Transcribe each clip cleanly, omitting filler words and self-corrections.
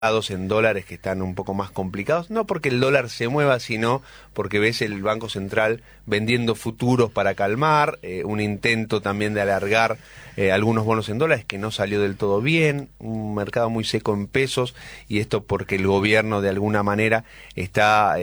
en dólares que están un poco más complicados, no porque el dólar se mueva, sino porque ves el Banco Central vendiendo futuros para calmar, un intento también de alargar algunos bonos en dólares que no salió del todo bien, un mercado muy seco en pesos, y esto porque el gobierno de alguna manera está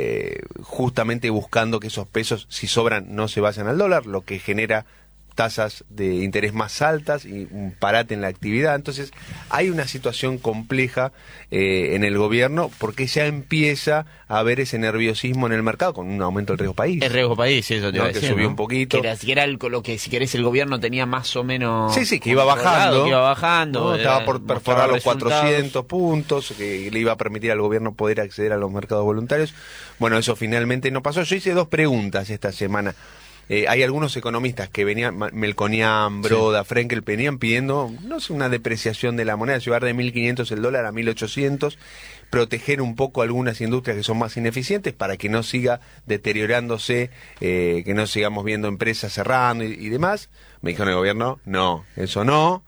justamente buscando que esos pesos, si sobran, no se vayan al dólar, lo que genera tasas de interés más altas y un parate en la actividad. Entonces hay una situación compleja en el gobierno, porque ya empieza a haber ese nerviosismo en el mercado con un aumento del riesgo país. El riesgo país, eso te iba a decir, que subió, ¿no? un poquito. Que era lo que, si querés, el gobierno tenía más o menos... Sí, que iba bajando. Que iba bajando. ¿No? Estaba por perforar los resultados. 400 puntos, que le iba a permitir al gobierno poder acceder a los mercados voluntarios. Bueno, eso finalmente no pasó. Yo hice 2 preguntas esta semana. Hay algunos economistas que venían, Melconian, Broda, Frenkel, venían pidiendo, no sé, una depreciación de la moneda, llevar de 1.500 el dólar a 1.800, proteger un poco algunas industrias que son más ineficientes para que no siga deteriorándose, que no sigamos viendo empresas cerrando y demás. Me dijo en el gobierno, no, eso no.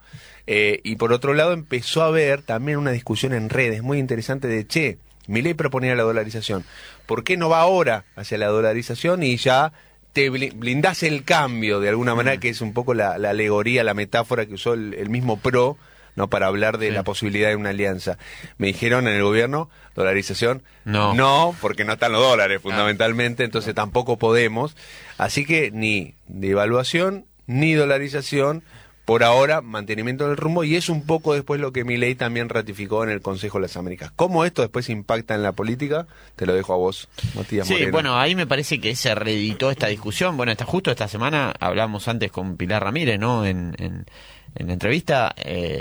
Y por otro lado empezó a haber también una discusión en redes muy interesante de, Milei proponía la dolarización, ¿por qué no va ahora hacia la dolarización y ya te blindás el cambio de alguna manera, que es un poco la alegoría, la metáfora que usó el mismo PRO, ¿no?, para hablar de la posibilidad de una alianza? Me dijeron en el gobierno, dolarización, no, porque no están los dólares fundamentalmente, entonces tampoco podemos, así que ni devaluación ni dolarización. Por ahora, mantenimiento del rumbo, y es un poco después lo que Milei también ratificó en el Consejo de las Américas. ¿Cómo esto después impacta en la política? Te lo dejo a vos, Matías Moreno. Sí, bueno, ahí me parece que se reeditó esta discusión. Bueno, justo esta semana hablamos antes con Pilar Ramírez, ¿no?, en la entrevista.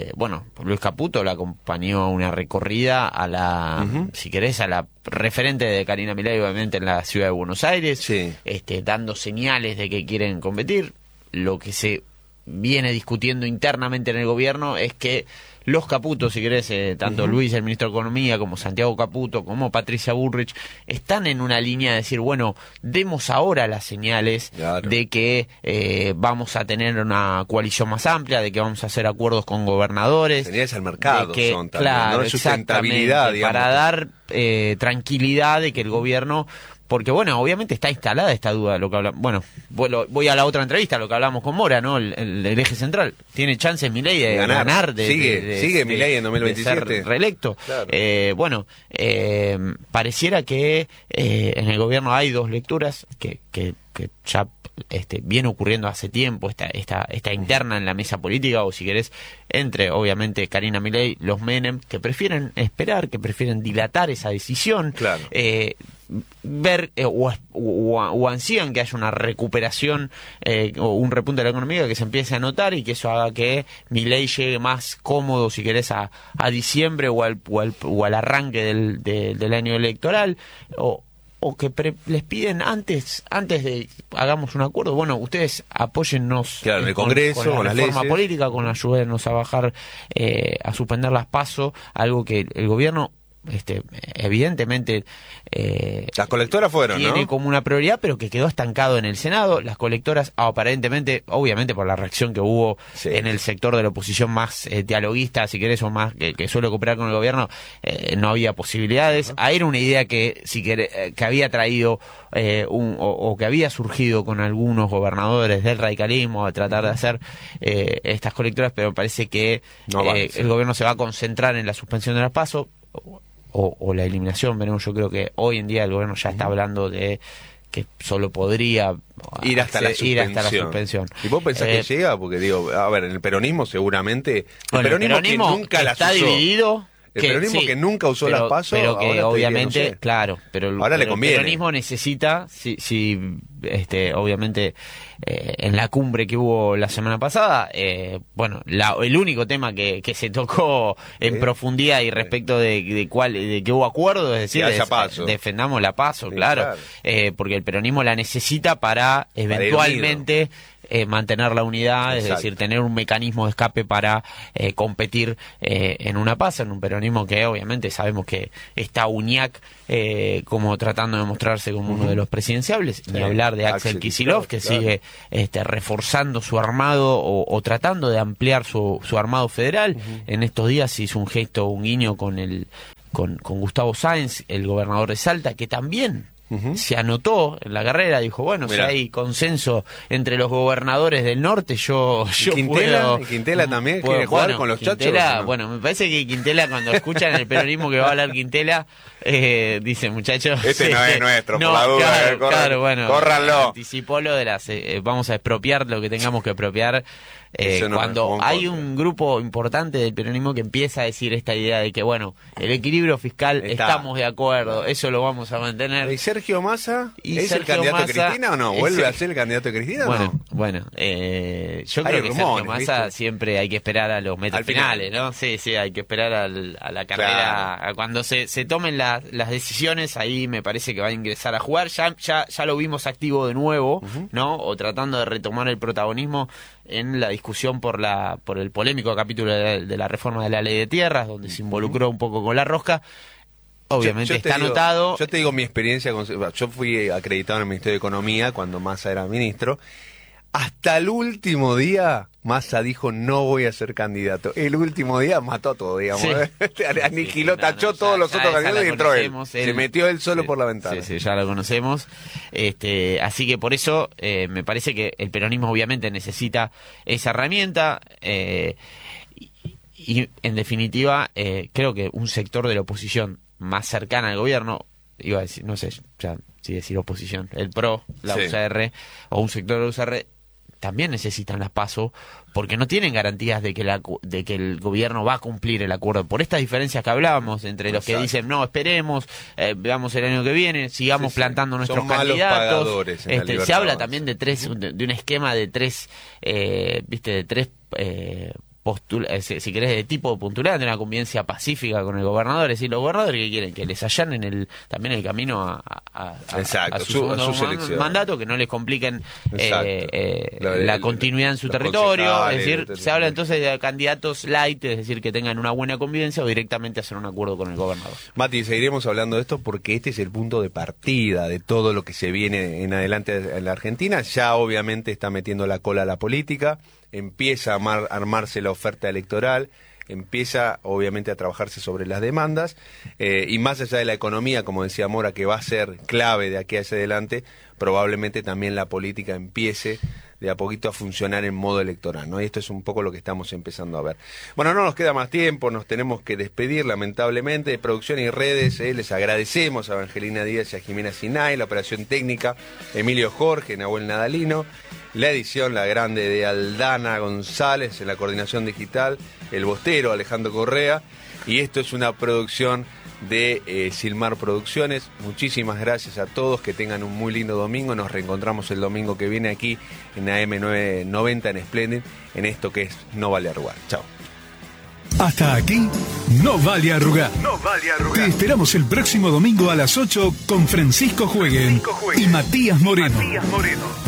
Luis Caputo la acompañó a una recorrida a la, si querés, a la referente de Karina Milei, obviamente, en la ciudad de Buenos Aires, dando señales de que quieren competir. Lo que se viene discutiendo internamente en el gobierno es que los Caputos, si querés, tanto Luis, el ministro de Economía, como Santiago Caputo, como Patricia Bullrich, están en una línea de decir, bueno, demos ahora las señales de que vamos a tener una coalición más amplia, de que vamos a hacer acuerdos con gobernadores. Señales al mercado que, son también, claro, ¿no? Sustentabilidad, digamos. Para dar tranquilidad de que el gobierno... Porque, bueno, obviamente está instalada esta duda, lo que hablamos. Bueno, voy a la otra entrevista, lo que hablamos con Mora, ¿no? El eje central. ¿Tiene chances Milei de ganar? ¿Sigue Milei en 2027? De ser reelecto. Claro. Pareciera que en el gobierno hay 2 lecturas que ya viene ocurriendo hace tiempo, esta interna en la mesa política, o si querés, entre, obviamente, Karina Milei, los Menem, que prefieren esperar, que prefieren dilatar esa decisión. Claro. Ver o ansían que haya una recuperación o un repunte de la economía, que se empiece a notar, y que eso haga que Milei llegue más cómodo, si querés, a diciembre o al arranque del año electoral, o que les piden antes de hagamos un acuerdo, bueno, ustedes apóyennos en el Congreso, con la las reforma leyes política, ayúdennos a bajar, a suspender las PASO, algo que el gobierno evidentemente las colectoras fueron, tiene, ¿no?, como una prioridad, pero que quedó estancado en el Senado. Las colectoras, aparentemente, obviamente por la reacción que hubo en el sector de la oposición más dialoguista, si querés, o más que suele cooperar con el gobierno, no había posibilidades. Ahí era una idea que, si querés, que había traído o que había surgido con algunos gobernadores del radicalismo, a tratar de hacer estas colectoras, pero parece que el gobierno se va a concentrar en la suspensión de las PASO o la eliminación. Veremos. Yo creo que hoy en día el gobierno ya está hablando de que solo podría ir hasta la suspensión. ¿Y vos pensás que llega? Porque digo, a ver, en el peronismo seguramente... El peronismo que nunca está las usó. dividido. El peronismo que nunca usó las PASO, pero que obviamente, diría, no sé. Claro, pero ahora le conviene. El peronismo necesita, obviamente, en la cumbre que hubo la semana pasada, el único tema que se tocó en profundidad y respecto de que hubo acuerdo, es decir, defendamos la PASO, claro. Porque el peronismo la necesita para eventualmente mantener la unidad, Exacto. es decir, tener un mecanismo de escape para competir en una paz, en un peronismo que obviamente sabemos que está Uñac como tratando de mostrarse como uno de los presidenciables, ni hablar de Axel Kicillof, que sigue reforzando su armado o tratando de ampliar su armado federal. En estos días hizo un gesto, un guiño con Gustavo Sáenz, el gobernador de Salta, que también se anotó en la carrera, dijo, bueno, si hay consenso entre los gobernadores del norte, yo puedo... ¿Y Quintela también quiere jugar con los Quintela, chachos? ¿No? Bueno, me parece que Quintela, cuando escuchan el peronismo que va a hablar Quintela, dice, muchachos... Este no es nuestro, por la duda. Claro, bueno, córranlo. Anticipó lo de las... vamos a expropiar lo que tengamos que expropiar. No, cuando hay un grupo importante del peronismo que empieza a decir esta idea de que, bueno, el equilibrio fiscal, estamos de acuerdo, eso lo vamos a mantener. ¿Y Sergio Massa? ¿Es Sergio el candidato Massa, de Cristina o no? ¿Vuelve a ser el candidato de Cristina o no? Bueno, yo creo que Sergio Massa siempre hay que esperar a los metas finales, ¿no? Sí, hay que esperar a la carrera. Claro. Cuando se tomen las decisiones, ahí me parece que va a ingresar a jugar. Ya lo vimos activo de nuevo, ¿no? O tratando de retomar el protagonismo en la discusión por el polémico capítulo de la reforma de la ley de tierras, donde se involucró un poco con la rosca. Obviamente está anotado. Yo te digo mi experiencia, yo fui acreditado en el Ministerio de Economía cuando Massa era ministro. Hasta el último día, Massa dijo, no voy a ser candidato. El último día mató todo, digamos. Sí. Aniquiló, tachó todos los otros candidatos y entró él. Se metió él solo por la ventana. Sí, ya lo conocemos. Así que por eso me parece que el peronismo obviamente necesita esa herramienta. Y en definitiva, creo que un sector de la oposición más cercana al gobierno, iba a decir, no sé, ya si decir oposición, el PRO, la UCR, o un sector de la UCR, también necesitan las PASO porque no tienen garantías de que el gobierno va a cumplir el acuerdo. Por estas diferencias que hablábamos entre los que dicen, no, esperemos, veamos el año que viene, sigamos plantando nuestros candidatos. Se habla también de de un esquema de tres, de tres... si querés, de tipo puntual, de una convivencia pacífica con el gobernador. Es decir, los gobernadores que quieren que les allanen también el camino a su selección, mandato, que no les compliquen la continuidad en su territorio. Es decir, se habla entonces de candidatos light, es decir, que tengan una buena convivencia o directamente hacer un acuerdo con el gobernador. Mati, seguiremos hablando de esto porque este es el punto de partida de todo lo que se viene en adelante en la Argentina. Ya obviamente está metiendo la cola a la política, empieza a armarse la oferta electoral, empieza obviamente a trabajarse sobre las demandas y más allá de la economía, como decía Mora, que va a ser clave de aquí hacia adelante, probablemente también la política empiece de a poquito a funcionar en modo electoral, ¿no? Y esto es un poco lo que estamos empezando a ver. Bueno, no nos queda más tiempo, nos tenemos que despedir lamentablemente. De Producción y Redes, les agradecemos a Evangelina Díaz y a Jimena Sinay, la operación técnica, Emilio Jorge, Nahuel Nadalino, la edición, la grande de Aldana González, en la coordinación digital, el bostero Alejandro Correa, y esto es una producción de Silmar Producciones. Muchísimas gracias a todos, que tengan un muy lindo domingo. Nos reencontramos el domingo que viene aquí en AM990 en Splendid, en esto que es No Vale Arrugar. Chao. Hasta aquí, No Vale Arrugar. No vale arrugar. Te esperamos el próximo domingo a las 8 con Francisco Jueguen y Matías Moreno.